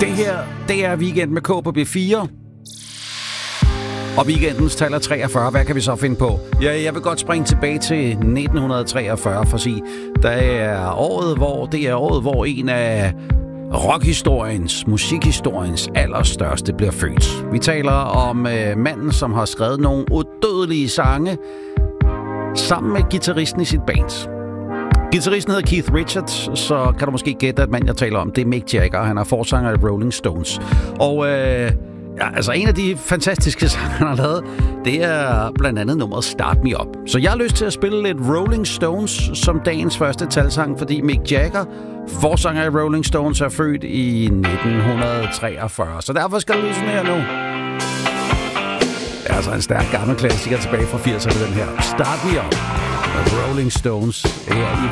Det her, det er Weekend med K på B4. Og weekendens tal er 43. Hvad kan vi så finde på? Ja, jeg vil godt springe tilbage til 1943 for at sige, det er året, hvor en af rockhistoriens, musikhistoriens allerstørste bliver født. Vi taler om manden, som har skrevet nogle udødelige sange sammen med guitaristen i sit band. Guitaristen hedder Keith Richards, så kan du måske gætte, at mand, jeg taler om, det er Mick Jagger. Han er forsanger i Rolling Stones. Og altså en af de fantastiske sange, han har lavet, det er blandt andet nummeret Start Me Up. Så jeg har lyst til at spille lidt Rolling Stones som dagens første talsang, fordi Mick Jagger, forsanger i Rolling Stones, er født i 1943. Så derfor skal det lyde sådan her nu. Det er altså en stærk gammel klassiker tilbage fra 80'erne, den her. Start Me Up med Rolling Stones her i